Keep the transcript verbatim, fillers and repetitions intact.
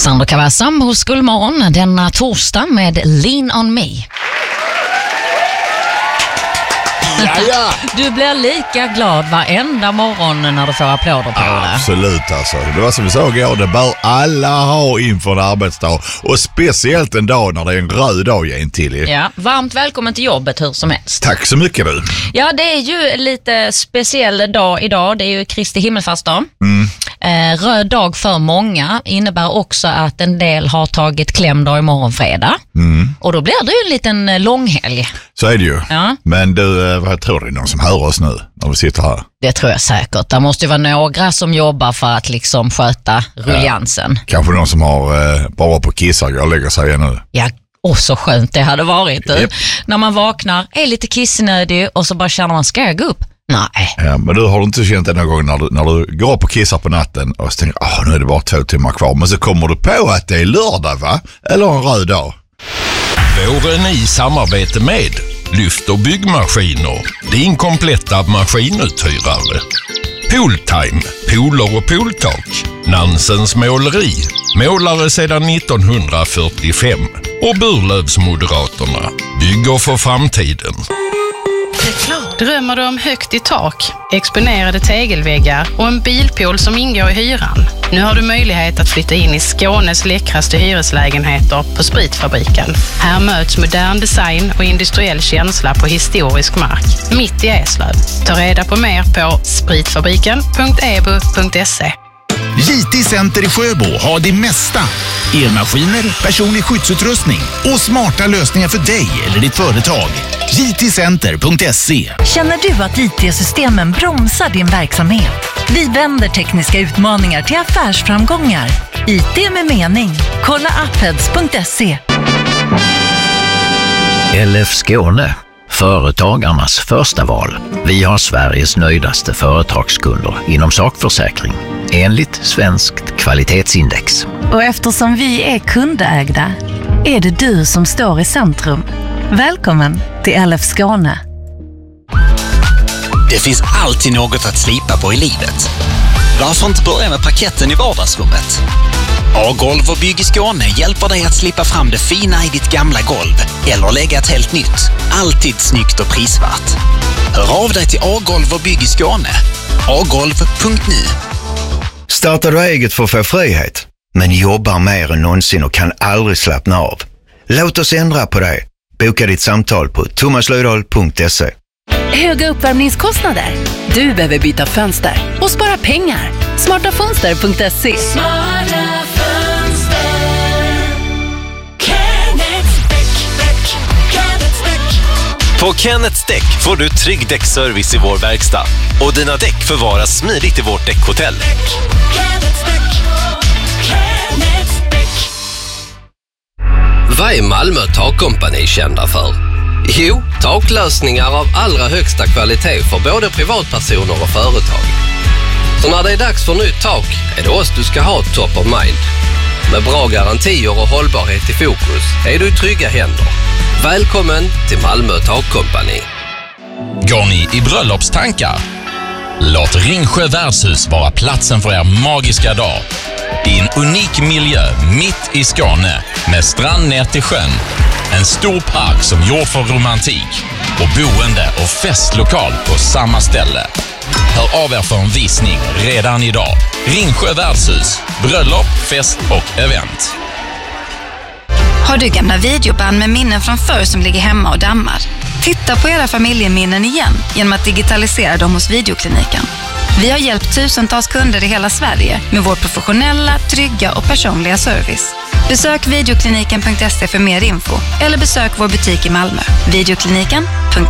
Sandro Cavazza hos Gullmorgon denna torsdag med Lean on Me. Jaja. Du blir lika glad varenda morgon när du får applåder på det. Absolut alltså. Det var som vi sa igår, det bör alla ha inför en arbetsdag. Och speciellt en dag när det är en röd dag igen till. Ja, varmt välkommen till jobbet hur som helst. Tack så mycket du. Ja, det är ju lite speciell dag idag. Det är ju Kristi himmelfärdsdag. Mm. Eh, röd dag för många innebär också att en del har tagit klämdag imorgon fredag. Mm. Och då blir det ju en liten långhelg. Så är det ju. Ja. Men du, vad tror du, är någon som hör oss nu när vi sitter här? Det tror jag säkert. Det måste ju vara några som jobbar för att liksom sköta rulliansen. Ja. Kanske någon som har eh, bara på kissar och lägger sig nu. Ja, och så skönt det hade varit. Yep. När man vaknar, är lite kissnödig och så bara känner man, ska jag gå upp? Nej. Ja, men du har du inte känt det någon gång när du, när du går upp och kissar på natten och så tänker åh, nu är det bara två timmar kvar. Men så kommer du på att det är lördag, va? Eller en röd dag. Våren i samarbete med Lyft och byggmaskiner, din kompletta maskinuthyrare. Pooltime, pooler och pooltak. Nansens måleri, målare sedan nittonhundrafyrtiofem. Och Burlövsmoderaterna, bygger för framtiden. Drömmer du om högt i tak, exponerade tegelväggar och en bilpool som ingår i hyran? Nu har du möjlighet att flytta in i Skånes läckraste hyreslägenheter på Spritfabriken. Här möts modern design och industriell känsla på historisk mark, mitt i Eslöv. Ta reda på mer på spritfabriken punkt e b u punkt se. J T Center i Sjöbo har det mesta. Elmaskiner, personlig skyddsutrustning och smarta lösningar för dig eller ditt företag. J T center punkt se. Känner du att I T-systemen bromsar din verksamhet? Vi vänder tekniska utmaningar till affärsframgångar. I T med mening. Kolla appheads punkt se. L F Skåne, företagarnas första val. Vi har Sveriges nöjdaste företagskunder inom sakförsäkring, enligt Svenskt kvalitetsindex. Och eftersom vi är kundägda är det du som står i centrum. Välkommen till L F Skåne. Det finns alltid något att slipa på i livet. Varför inte börja med parketten i vardagsrummet? A-golv och bygg i Skåne hjälper dig att slippa fram det fina i ditt gamla golv eller lägga ett helt nytt. Alltid snyggt och prisvärt. Hör av dig till A-golv och bygg i Skåne. a golv punkt nu. Startar du eget för att få frihet, men jobbar mer än någonsin och kan aldrig slappna av? Låt oss ändra på det. Boka ditt samtal på thomas löfdahl punkt se. Höga uppvärmningskostnader? Du behöver byta fönster och spara pengar. smarta fönster punkt se. Smarta fönster. Kenneth Däck, Däck, Kenneth Däck. På Kenneth Däck får du trygg däckservice i vår verkstad. Och dina däck förvaras smidigt i vårt däckhotell. Kenneth Däck, Kenneth Däck. Vad är Malmö Takkompani kända för? Jo, taklösningar av allra högsta kvalitet för både privatpersoner och företag. Så när det är dags för nytt tak är det oss du ska ha top of mind. Med bra garantier och hållbarhet i fokus är du i trygga händer. Välkommen till Malmö Takkompani. Går ni i bröllopstankar? Låt Ringsjö värdshus vara platsen för er magiska dag. I en unik miljö mitt i Skåne med strand ner till sjön. En stor park som gjord för romantik och boende och festlokal på samma ställe. Hör av er för en visning redan idag. Ringsjö värdshus, bröllop, fest och event. Har du gamla videoband med minnen från förr som ligger hemma och dammar? Titta på era familjeminnen igen genom att digitalisera dem hos Videokliniken. Vi har hjälpt tusentals kunder i hela Sverige med vår professionella, trygga och personliga service. Besök videokliniken punkt se för mer info eller besök vår butik i Malmö. videokliniken punkt